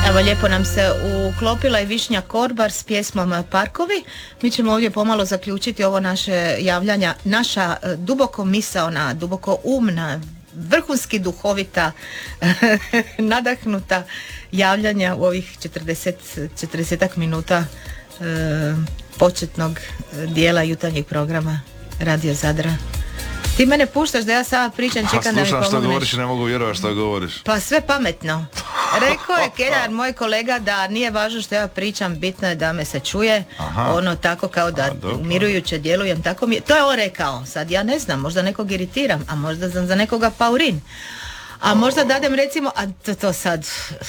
Evo, lijepo nam se uklopila i Višnja Korbar s pjesmom Parkovi. Mi ćemo ovdje pomalo zaključiti ovo naše javljanja, naša duboko misaona, duboko umna, vrhunski duhovita, nadahnuta javljanja u ovih 40 minuta početnog dijela jutarnjeg programa Radio Zadra. Ti mene puštaš da ja sada pričam, čekam da mi pomogneš. Slušam što govoriš i ne mogu vjerovati što govoriš. Pa sve pametno. Rekao je Keljar, moj kolega, da nije važno što ja pričam, bitno je da me se čuje. Aha. Ono tako kao da umirujuće djelujem, tako mi je. To je on rekao. Sad ja ne znam, možda nekog iritiram, a možda za nekoga paurin. A možda dadem recimo, a to sad,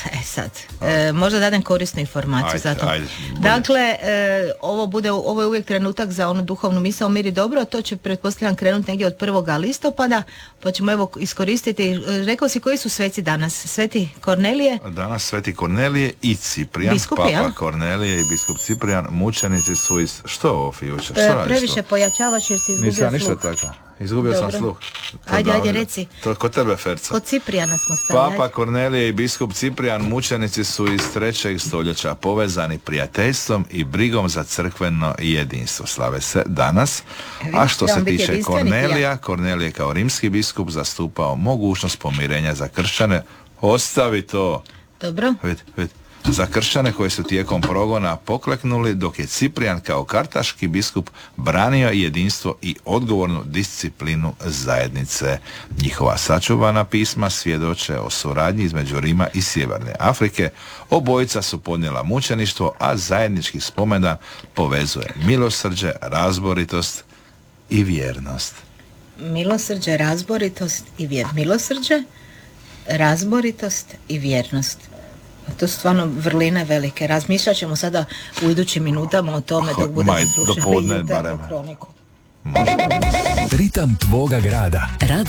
možda dadem korisnu informaciju za to. Dakle, ovo je uvijek trenutak za onu duhovnu misao mir i dobro, to će pretpostavljam krenuti negdje od 1. listopada, pa ćemo evo iskoristiti. Rekao si koji su sveci danas? Sveti Kornelije? Danas Sveti Kornelije i Ciprijan, biskupi, Papa ja? Kornelije i biskup Ciprijan, mučenici su iz... Što je ovo, Fijuća? Previše pojačavaš jer si izgubio sluh. Nisam ništa tako. Izgubio sam sluh. Ajde, reci. To kod tebe, Ferca. Kod Ciprijana smo stali. Papa Kornelije i biskup Ciprijan mučenici su iz 3. stoljeća, povezani prijateljstvom i brigom za crkveno jedinstvo. Slave se danas. A što se tiče Kornelija, Kornelije kao rimski biskup zastupao mogućnost pomirenja za kršćane. Ostavi to. Dobro. Vidi. Za kršćane koji su tijekom progona pokleknuli, dok je Ciprijan kao kartaški biskup branio jedinstvo i odgovornu disciplinu zajednice. Njihova sačuvana pisma svjedoče o suradnji između Rima i Sjeverne Afrike. Obojica su podnijela mučeništvo, a zajednički spomendan povezuje milosrđe, razboritost i vjernost. Milosrđe, razboritost i vjernost. Milosrđe, razboritost i vjernost. To su stvarno vrline velike. Razmišljat ćemo sada u idućim minutama o tome dok budemo slušali jutarnju kroniku. Ritam tvoga grada. Radio